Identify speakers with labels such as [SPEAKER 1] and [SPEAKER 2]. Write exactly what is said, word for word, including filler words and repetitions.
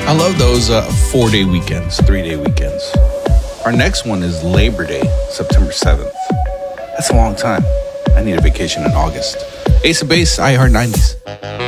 [SPEAKER 1] I love those uh, four-day weekends, three-day weekends. Our next one is Labor Day, September seventh. That's a long time. I need a vacation in August. Ace of Base, iHeart nineties.